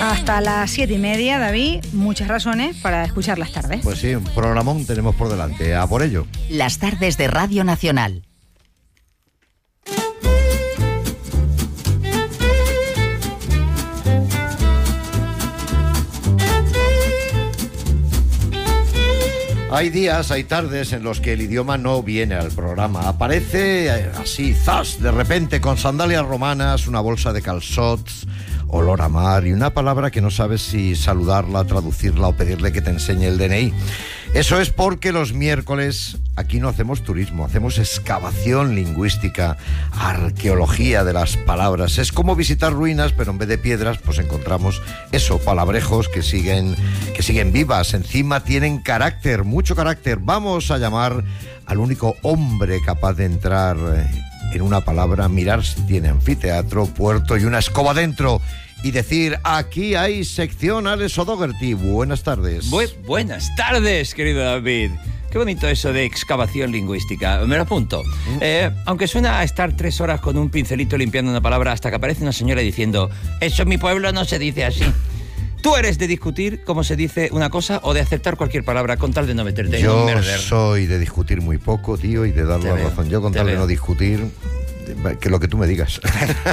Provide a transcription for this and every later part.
Hasta las 7:30, David, muchas razones para escuchar Las Tardes. Pues sí, un programón tenemos por delante, a por ello. Las Tardes de Radio Nacional. Hay días, hay tardes en los que el idioma no viene al programa. Aparece así, zas, de repente, con sandalias romanas, una bolsa de calçots, olor a mar y una palabra que no sabes si saludarla, traducirla o pedirle que te enseñe el DNI. Eso es porque los miércoles aquí no hacemos turismo, hacemos excavación lingüística, arqueología de las palabras. Es como visitar ruinas, pero en vez de piedras, pues encontramos eso, palabrejos que siguen vivas. Encima tienen carácter, mucho carácter. Vamos a llamar al único hombre capaz de entrar en una palabra, mirar si tiene anfiteatro, puerto y una escoba dentro, y decir, aquí hay sección Alex O'Doherty. Buenas tardes. Buenas tardes, querido David. Qué bonito eso de excavación lingüística. Me lo apunto. Aunque suena a estar 3 horas con un pincelito limpiando una palabra hasta que aparece una señora diciendo, eso en mi pueblo no se dice así. ¿Tú eres de discutir cómo se dice una cosa o de aceptar cualquier palabra con tal de no meterte en un merder? Yo soy de discutir muy poco, tío, y de dar la razón. Yo con tal de no discutir, que lo que tú me digas.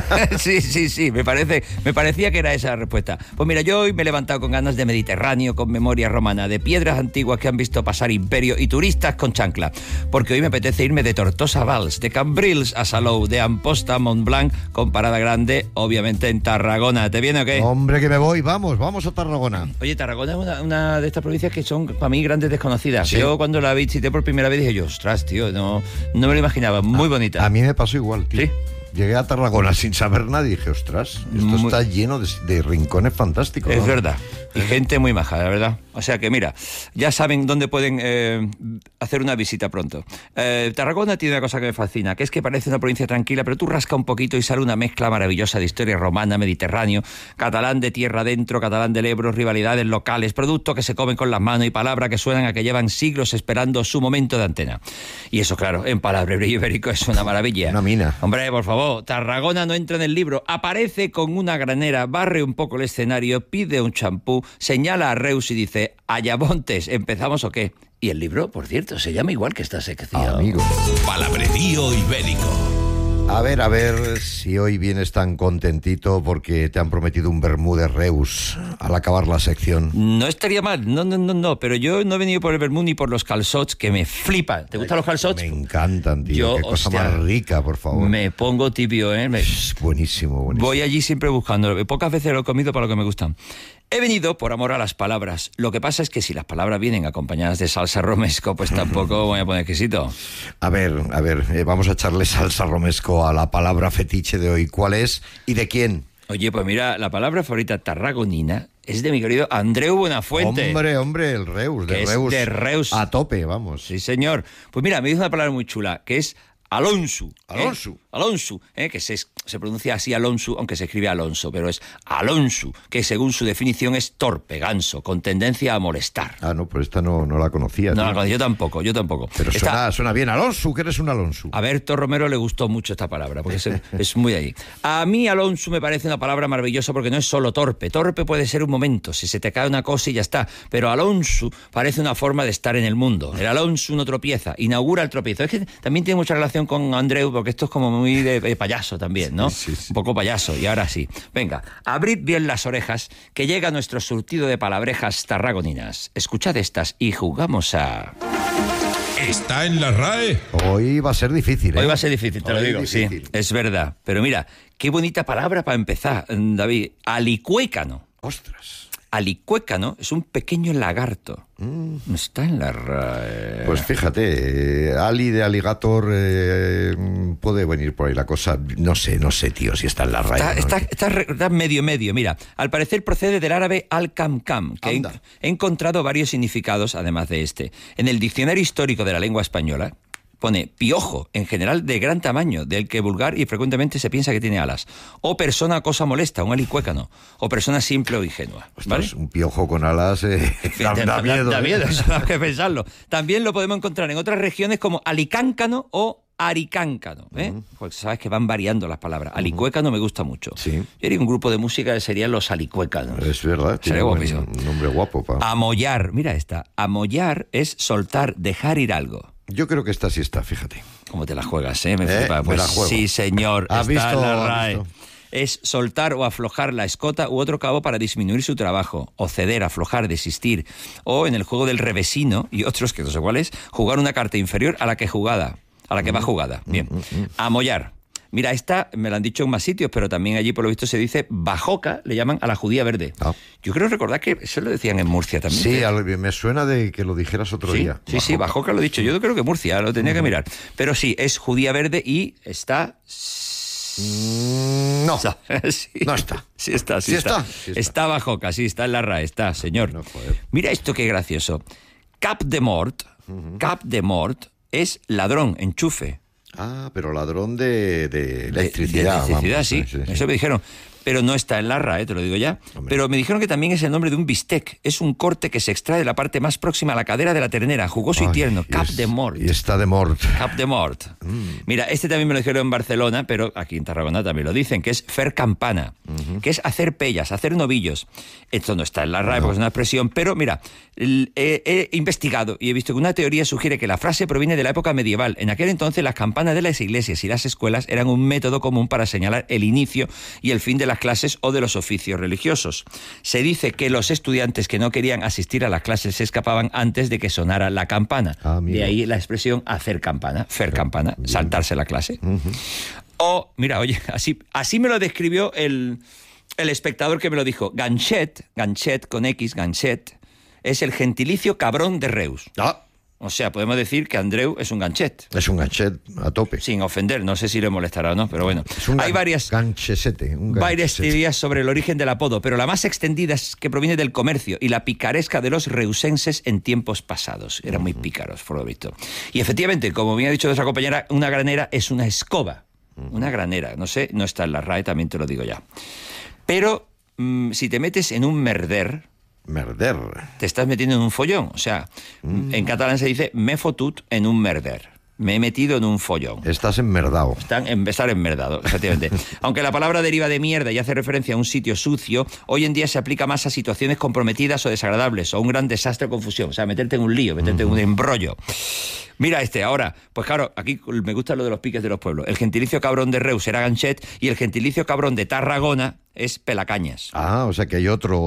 Sí, me parecía que era esa la respuesta. Pues mira, yo hoy me he levantado con ganas de Mediterráneo, con memoria romana, de piedras antiguas que han visto pasar imperio y turistas con chancla. Porque hoy me apetece irme de Tortosa a Valls, de Cambrils a Salou, de Amposta a Montblanc, con parada grande, obviamente en Tarragona. ¿Te viene o qué? Hombre, que me voy, vamos a Tarragona. Oye, Tarragona es una de estas provincias que son para mí grandes desconocidas. ¿Sí? Yo cuando la visité por primera vez dije yo, ostras, tío, no me lo imaginaba, muy bonita. A mí me pasó igual, tío. ¿Sí? Llegué a Tarragona sin saber nada y dije, ostras, esto está lleno de rincones fantásticos. Es ¿no? verdad. Y gente muy maja, la verdad. O sea que mira, ya saben dónde pueden hacer una visita pronto. Tarragona tiene una cosa que me fascina, que es que parece una provincia tranquila, pero tú rasca un poquito y sale una mezcla maravillosa de historia romana, mediterráneo, catalán de tierra adentro, catalán del Ebro, rivalidades locales, productos que se comen con las manos y palabras que suenan a que llevan siglos esperando su momento de antena. Y eso, claro, en palabrerío ibérico es una maravilla. Una mina. Hombre, por favor, Tarragona no entra en el libro, aparece con una granera, barre un poco el escenario, pide un champú, señala a Reus y dice, ¿Ayamontes, empezamos o qué? Y el libro, por cierto, se llama igual que esta sección. Amigo. Palabrerío ibérico. A ver si hoy vienes tan contentito porque te han prometido un vermú de Reus al acabar la sección. No estaría mal, no, pero yo no he venido por el vermú ni por los calçots, que me flipan. ¿Te gustan los calçots? Me encantan, tío. Qué cosa más rica, por favor. Me pongo tibio, ¿eh? Buenísimo. Voy allí siempre buscándolo. Pocas veces lo he comido para lo que me gustan. He venido por amor a las palabras. Lo que pasa es que si las palabras vienen acompañadas de salsa romesco, pues tampoco voy a poner exquisito. A ver, vamos a echarle salsa romesco a la palabra fetiche de hoy. ¿Cuál es y de quién? Oye, pues mira, la palabra favorita tarragonina es de mi querido Andreu Buenafuente. Hombre, el Reus, de Reus. A tope, vamos. Sí, señor. Pues mira, me dice una palabra muy chula, que es Alonso. Alonso, que se pronuncia así Alonso, aunque se escribe Alonso, pero es Alonso, que según su definición es torpe, ganso, con tendencia a molestar. Ah, no, pues esta no la conocía. No la conocía, yo tampoco. Pero suena bien, Alonso, que eres un Alonso. A Berto Romero le gustó mucho esta palabra, porque es muy de allí. A mí Alonso me parece una palabra maravillosa porque no es solo torpe. Torpe puede ser un momento, si se te cae una cosa y ya está. Pero Alonso parece una forma de estar en el mundo. El Alonso no tropieza, inaugura el tropiezo. Es que también tiene mucha relación con Andreu, porque esto es como muy de payaso también, ¿no? Sí. Un poco payaso, y ahora sí. Venga, abrid bien las orejas, que llega nuestro surtido de palabrejas tarragoninas. Escuchad estas y jugamos a... ¿Está en la RAE? Hoy va a ser difícil, ¿eh? Hoy va a ser difícil, te lo digo, sí, es verdad. Pero mira, qué bonita palabra para empezar, David. Alicuécano. Ostras. Alicuécano es un pequeño lagarto. Está en la RAE. Pues fíjate, Ali de Alligator puede venir por ahí la cosa. No sé, tío, si está en la RAE. Está medio. Mira, al parecer procede del árabe al-kam-kam, que he encontrado varios significados, además de este. En el Diccionario Histórico de la Lengua Española pone piojo, en general de gran tamaño, del que vulgar y frecuentemente se piensa que tiene alas. O persona cosa molesta, un alicuécano. O persona simple o ingenua. ¿Vale? Ostras, un piojo con alas da miedo. Da miedo, eso hay que pensarlo. También lo podemos encontrar en otras regiones como alicáncano o aricáncano, Porque sabes que van variando las palabras. Alicuécano me gusta mucho. Sí. Yo haría un grupo de música que serían los alicuécanos. Es verdad. Sería guapísimo. Un nombre guapo, pa. Amollar, mira esta. Amollar es soltar, dejar ir algo. Yo creo que esta sí está, fíjate. ¿Cómo te la juegas, Me flipa. Me Pues la juego. sí, señor. ¿Has Está visto? en la ¿Has RAE. visto? Es soltar o aflojar la escota u otro cabo para disminuir su trabajo, o ceder, aflojar, desistir, o en el juego del revesino y otros que no sé cuál es, jugar una carta inferior a la que va jugada. Bien. Amollar. Mira, esta me la han dicho en más sitios, pero también allí por lo visto se dice bajoca, le llaman a la judía verde. Ah. Yo creo recordar que eso lo decían en Murcia también. Sí, me suena de que lo dijeras otro día. Sí, bajoca lo he dicho. Yo creo que Murcia, lo tenía que mirar. Pero sí, es judía verde y está... No. Sí. No está. Sí está. Sí está. Está bajoca, sí, está en la RAE, está, señor. No, joder. Mira esto qué gracioso. Cap de mort es ladrón, enchufe. Ah, pero ladrón de electricidad. De electricidad, vamos. sí. Eso me dijeron. Pero no está en la RAE, te lo digo ya. Hombre. Pero me dijeron que también es el nombre de un bistec. Es un corte que se extrae de la parte más próxima a la cadera de la ternera, jugoso y tierno. Cap de mort. Y está de mort. Cap de mort. Mira, este también me lo dijeron en Barcelona, pero aquí en Tarragona también lo dicen, que es fer campana, que es hacer pellas, hacer novillos. Esto no está en la RAE porque es una expresión, pero mira, he investigado y he visto que una teoría sugiere que la frase proviene de la época medieval. En aquel entonces las campanas de las iglesias y las escuelas eran un método común para señalar el inicio y el fin de las clases o de los oficios religiosos. Se dice que los estudiantes que no querían asistir a las clases se escapaban antes de que sonara la campana. De ahí la expresión hacer campana, fer campana, saltarse la clase. O, mira, oye, así me lo describió el espectador que me lo dijo. Ganchet con X, ganchet, es el gentilicio cabrón de Reus. Ah, O sea, podemos decir que Andreu es un ganchet. es un ganchet a tope. Sin ofender, no sé si le molestará o no, pero bueno. Es un Hay varias ganchesete. teorías sobre el origen del apodo, pero la más extendida es que proviene del comercio y la picaresca de los reusenses en tiempos pasados. Eran muy pícaros, por lo visto. Y efectivamente, como bien ha dicho nuestra compañera, una granera es una escoba. Una granera, no sé, no está en la RAE, también te lo digo ya. Pero si te metes en un merder... Merder. Te estás metiendo en un follón. O sea, en catalán se dice m'he fotut en un merder. Me he metido en un follón. Estás enmerdado. Estar enmerdado, efectivamente. Aunque la palabra deriva de mierda y hace referencia a un sitio sucio, hoy en día se aplica más a situaciones comprometidas o desagradables, o un gran desastre o confusión. O sea, meterte en un lío, meterte en un embrollo. Mira ahora, pues claro, aquí me gusta lo de los piques de los pueblos. El gentilicio cabrón de Reus era ganchet y el gentilicio cabrón de Tarragona es pelacañas. Ah, o sea que hay otra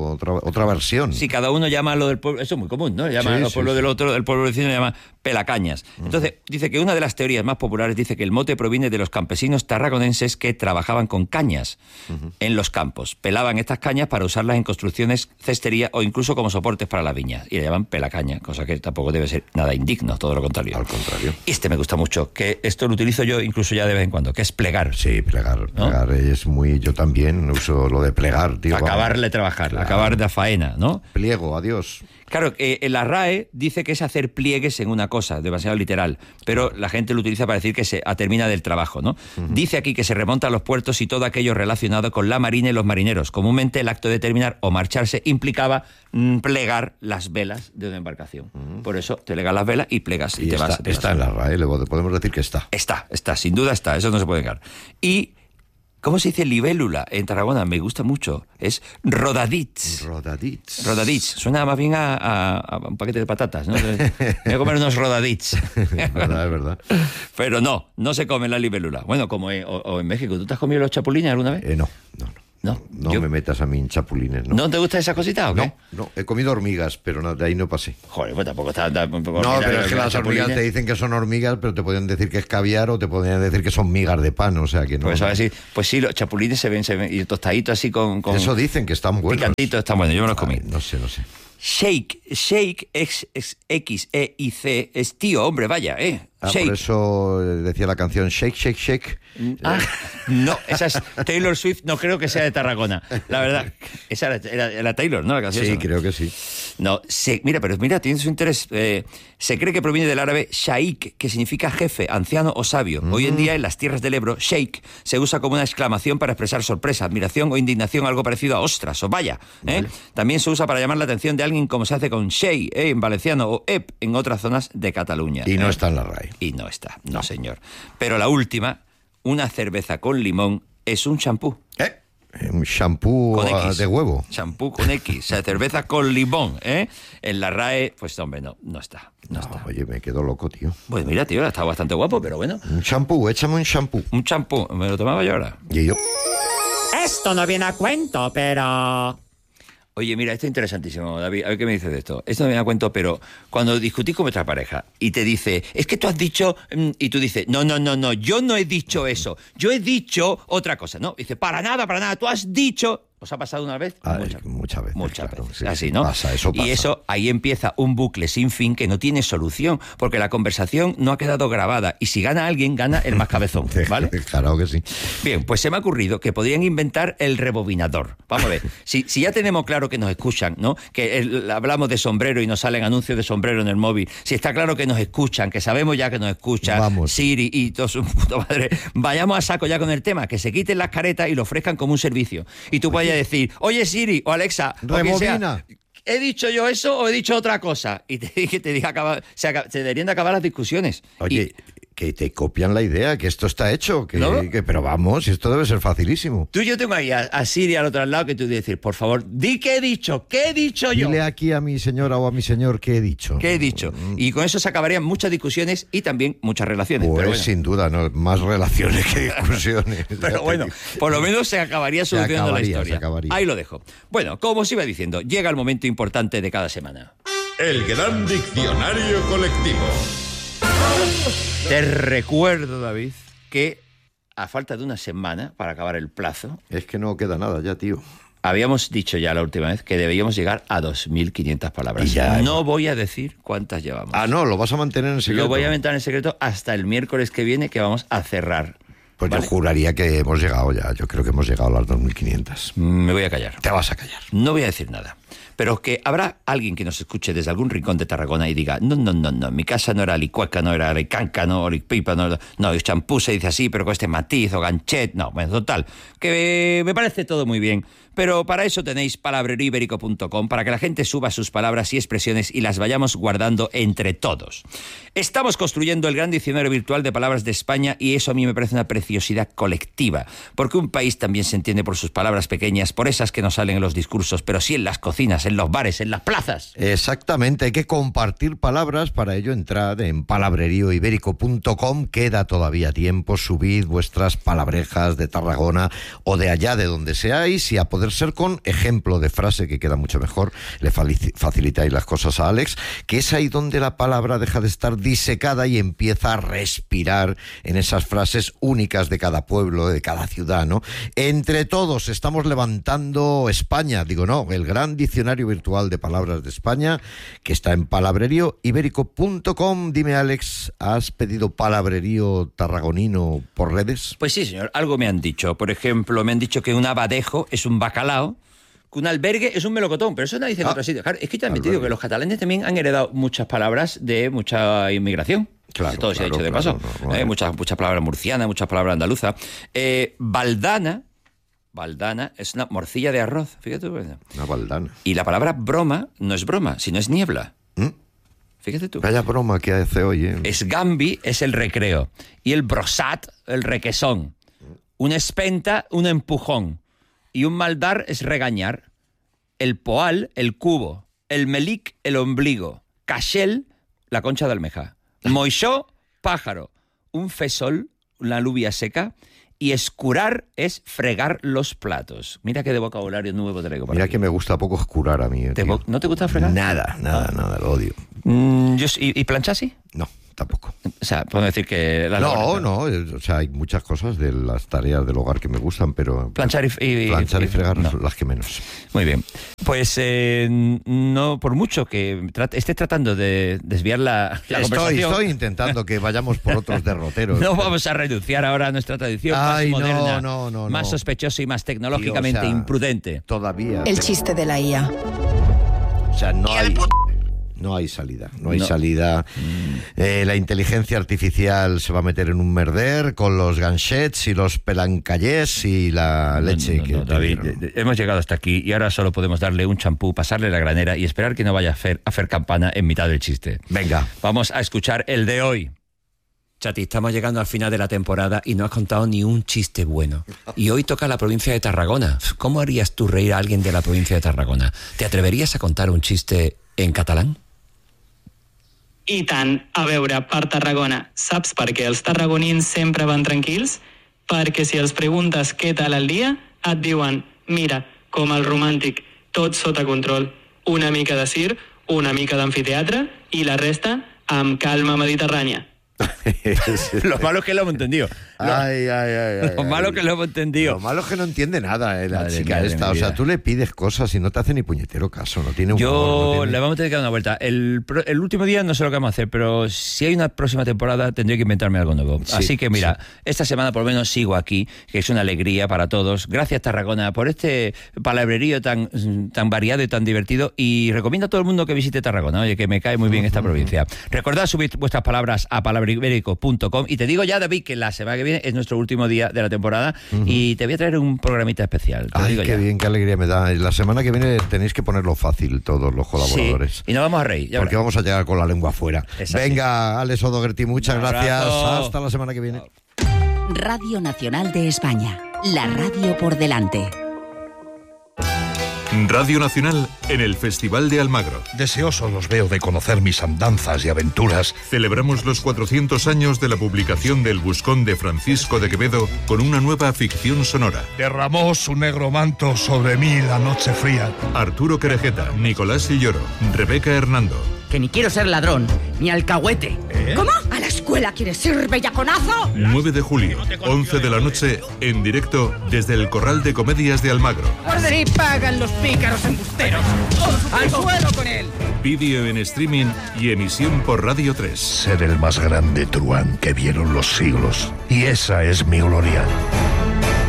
versión. Sí, cada uno llama lo del pueblo, eso es muy común, ¿no? Llama al pueblo del otro, el pueblo vecino le llama pelacañas. Entonces, dice que una de las teorías más populares dice que el mote proviene de los campesinos tarragonenses que trabajaban con cañas en los campos. Pelaban estas cañas para usarlas en construcciones, cestería o incluso como soportes para las viñas. Y le llaman pelacaña, cosa que tampoco debe ser nada indigno, todo lo contrario. Al contrario. Este me gusta mucho, que esto lo utilizo yo incluso ya de vez en cuando, que es plegar. Sí, plegar. ¿No? Plegar es muy... Yo también uso lo de plegar, tío. Acabarle trabajar, Claro. acabar de faena, ¿no? Pliego, adiós. Claro, en la RAE dice que es hacer pliegues en una cosa, demasiado literal, pero la gente lo utiliza para decir que se termina del trabajo, ¿no? Dice aquí que se remonta a los puertos y todo aquello relacionado con la marina y los marineros. Comúnmente el acto de terminar o marcharse implicaba plegar las velas de una embarcación. Por eso te legas las velas y plegas y te vas. Está en la RAE, podemos decir que está. Está, sin duda está, eso no se puede negar. Y... ¿cómo se dice libélula en Tarragona? Me gusta mucho. Es rodadits. Rodadits. Suena más bien a un paquete de patatas, ¿no? Voy a comer unos rodadits. Es verdad. Pero no se come la libélula. Bueno, como en México. ¿Tú te has comido los chapulines alguna vez? No. No. Me metas a mí en chapulines, ¿no? ¿No te gusta esa cosita o qué? No. He comido hormigas, pero de ahí no pasé. Joder, pues tampoco está... No, pero es que las hormigas te dicen que son hormigas, pero te podrían decir que es caviar o te podrían decir que son migas de pan, o sea que no. Pues a ver pues sí, los chapulines se ven y tostaditos así con... Eso dicen que están buenos. Picantitos, están buenos, yo me los comí. No sé. Shake, X-E-I-C, es tío, hombre, vaya, Shake. Por eso decía la canción Shake, Shake, Shake. No, esa es Taylor Swift, no creo que sea de Tarragona, la verdad. Esa era Taylor, ¿no? La canción Sí, esa. creo que sí. No, mira, tiene su interés. Se cree que proviene del árabe shaik, que significa jefe, anciano o sabio. Hoy en día, en las tierras del Ebro, shake se usa como una exclamación para expresar sorpresa, admiración o indignación, algo parecido a ostras o vaya. Vale. También se usa para llamar la atención de alguien como se hace con shey, en valenciano, o ep en otras zonas de Cataluña. Y no está en la RAE. Y no está, no señor. Pero la última, una cerveza con limón es un champú. Un shampoo de huevo. Champú con X, o sea, cerveza con limón, ¿eh? En la RAE, pues hombre, no está. No está. Oye, me quedo loco, tío. Pues mira, tío, está bastante guapo, pero bueno. Un shampoo, échame un shampoo. Un champú, me lo tomaba yo ahora. Y yo. Esto no viene a cuento, pero... Oye, mira, esto es interesantísimo, David. A ver qué me dices de esto. Esto no me da cuento, pero cuando discutís con vuestra pareja y te dice, es que tú has dicho, y tú dices, no, yo no he dicho eso. Yo he dicho otra cosa, ¿no? Dice, para nada, tú has dicho... ¿Os ha pasado una vez? Muchas veces. Muchas claro, veces. sí, Así, sí, ¿no? pasa. Y eso, ahí empieza un bucle sin fin que no tiene solución, porque la conversación no ha quedado grabada. Y si gana alguien, gana el más cabezón, ¿vale? Claro que sí. Bien, pues se me ha ocurrido que podrían inventar el rebobinador. Vamos a ver, si ya tenemos claro que nos escuchan, ¿no? Que hablamos de sombrero y nos salen anuncios de sombrero en el móvil. Si está claro que nos escuchan, que sabemos ya que nos escuchan, vamos. Siri y todo su puta madre, vayamos a saco ya con el tema, que se quiten las caretas y lo ofrezcan como un servicio. Y tú vayas a decir, oye Siri o Alexa, rebobina. O quien sea, ¿he dicho yo eso o he dicho otra cosa? Y te diga, se deberían de acabar las discusiones. Oye, que te copian la idea, que esto está hecho, ¿No? pero vamos, esto debe ser facilísimo. Tú y yo tengo ahí a Siri al otro lado que tú dices, por favor, di qué he dicho yo. Dile aquí a mi señora o a mi señor qué he dicho. ¿Qué he dicho? Y con eso se acabarían muchas discusiones y también muchas relaciones. Pues pero bueno. sin duda, ¿no? Más relaciones que discusiones. Pero bueno, por lo menos se acabaría solucionando la historia. Se acabaría. Ahí lo dejo. Bueno, como os iba diciendo, llega el momento importante de cada semana. El gran diccionario colectivo. Te recuerdo, David, que a falta de una semana para acabar el plazo, Es que no queda nada ya, tío. habíamos dicho ya la última vez que debíamos llegar a 2.500 palabras. Y ya, no voy a decir cuántas llevamos. No, lo vas a mantener en secreto. Lo voy a aventar en secreto hasta el miércoles que viene, que vamos a cerrar. Pues ¿vale? yo juraría que hemos llegado ya. Yo creo que hemos llegado a las 2.500. Me voy a callar. Te vas a callar. No voy a decir nada. Pero que habrá alguien que nos escuche desde algún rincón de Tarragona y diga, no, mi casa no era licueca, no era licanca, no, lipipa, no, el champú se dice así, pero con este matiz o ganchet, no, bueno, total, que me parece todo muy bien. Pero para eso tenéis palabreríiberico.com, para que la gente suba sus palabras y expresiones y las vayamos guardando entre todos. Estamos construyendo el gran diccionario virtual de palabras de España y eso a mí me parece una preciosidad colectiva, porque un país también se entiende por sus palabras pequeñas, por esas que no salen en los discursos, pero sí en las cocinas, en los bares, en las plazas. Exactamente, hay que compartir palabras, para ello entrad en palabreríoiberico.com, queda todavía tiempo, subid vuestras palabrejas de Tarragona o de allá de donde seáis y a poder ser con ejemplo de frase, que queda mucho mejor, le facilitáis las cosas a Alex, que es ahí donde la palabra deja de estar disecada y empieza a respirar en esas frases únicas de cada pueblo, de cada ciudad, ¿no? Entre todos estamos levantando España, el gran diccionario virtual de palabras de España, que está en palabreríoiberico.com. Dime, Alex, ¿has pedido palabrerío tarragonino por redes? Pues sí, señor, algo me han dicho. Por ejemplo, me han dicho que un abadejo es un bacalao, que un albergue es un melocotón, pero eso nadie dice en otros sitios. Claro, es que también te digo que los catalanes también han heredado muchas palabras de mucha inmigración. Claro, todo se ha dicho de paso. Muchas palabras murcianas, muchas palabras andaluzas. Baldana es una morcilla de arroz, fíjate tú. Una baldana. Y la palabra broma no es broma, sino es niebla. Fíjate tú. Vaya broma que hace hoy, ¿eh? Esgambi es el recreo. Y el brosat, el requesón. Un espenta, un empujón. Y un maldar es regañar. El poal, el cubo. El melic, el ombligo. Cachel, la concha de almeja. Moixó, pájaro. Un fesol, una alubia seca. Y escurar es fregar los platos. Mira qué de vocabulario nuevo traigo para Mira aquí. que me gusta poco escurar a mí. ¿No te gusta fregar? Nada, lo odio. ¿Y planchar sí? No, tampoco. O sea, puedo decir que... No, o sea, hay muchas cosas de las tareas del hogar que me gustan, pero... Planchar y fregar no. las que menos. Muy bien. Pues no, por mucho que esté tratando de desviar la conversación... Estoy intentando que vayamos por otros derroteros. No vamos a renunciar ahora a nuestra tradición más moderna, más sospechosa y más tecnológicamente imprudente. Todavía. El chiste de la IA. O sea, no hay salida. La inteligencia artificial se va a meter en un merder con los ganchets y los pelancallés y la leche. David, hemos llegado hasta aquí y ahora solo podemos darle un champú, pasarle la granera y esperar que no vaya a hacer campana en mitad del chiste. Venga. Vamos a escuchar el de hoy. Chati, estamos llegando al final de la temporada y no has contado ni un chiste bueno. Y hoy toca la provincia de Tarragona. ¿Cómo harías tú reír a alguien de la provincia de Tarragona? ¿Te atreverías a contar un chiste en catalán? I tant, a veure, per Tarragona, saps per què els tarragonins sempre van tranquils? Perquè si els preguntes què tal el dia, et diuen, mira, com el romàntic, tot sota control. Una mica de circ, una mica d'amfiteatre i la resta amb calma mediterrània. Lo malo es que lo hemos entendido. Lo malo es que lo hemos entendido. Lo malo es que no entiende nada la Madre chica mía de esta. mi O sea, vida. tú le pides cosas y no te hace ni puñetero caso. No tiene humor. Yo no tiene... le vamos a tener que dar una vuelta. El último día no sé lo que vamos a hacer, pero si hay una próxima temporada tendré que inventarme algo nuevo. Sí, Así que mira, sí. esta semana por lo menos sigo aquí, que es una alegría para todos. Gracias Tarragona por este palabrerío tan variado y tan divertido. Y recomiendo a todo el mundo que visite Tarragona. Oye, que me cae muy bien esta provincia. Recordad subir vuestras palabras a palabribérico.com. Y te digo ya, David, que la semana que viene es nuestro último día de la temporada y te voy a traer un programita especial. Te lo Ay, digo qué ya. bien, qué alegría me da. La semana que viene tenéis que ponerlo fácil todos los colaboradores. Sí, y nos vamos a reír. Ya Porque verás. vamos a llegar con la lengua afuera. Es así. Venga, Alex O'Doherty, muchas Un gracias. abrazo. Hasta la semana que viene. Radio Nacional de España. La radio por delante. Radio Nacional en el Festival de Almagro. Deseosos los veo de conocer mis andanzas y aventuras. Celebramos los 400 años de la publicación del Buscón de Francisco de Quevedo con una nueva ficción sonora. Derramó su negro manto sobre mí la noche fría. Arturo Querejeta, Nicolás Silloro, Rebeca Hernando. Que ni quiero ser ladrón, ni alcahuete. ¿Cómo? ¿A la escuela quieres ir, bellaconazo? 9 de julio, 11 de la noche, en directo desde el Corral de Comedias de Almagro. Guarden y pagan los pícaros embusteros. ¡Al suelo con él! Vídeo en streaming y emisión por Radio 3. Ser el más grande truán que vieron los siglos. Y esa es mi gloria.